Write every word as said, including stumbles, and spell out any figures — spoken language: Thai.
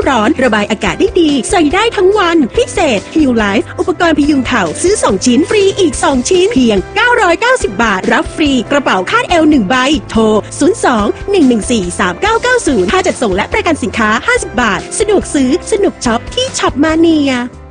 ร้อนระบายอากาศได้ดีใส่ได้ทั้งวันพิเศษ Heal Life อุปกรณ์พยุงเข่าซื้อสองชิ้นฟรีอีกสองชิ้นเพียงเก้าร้อยเก้าสิบบาทรับฟรีกระเป๋าคาดเอวหนึ่งใบโทรศูนย์ สอง หนึ่ง หนึ่ง สี่ สาม เก้า เก้า ศูนย์ค่าจัดส่งและประกันสินค้าห้าสิบบาทสะดวกซื้อสนุกช็อปที่ช็อปมาเนีย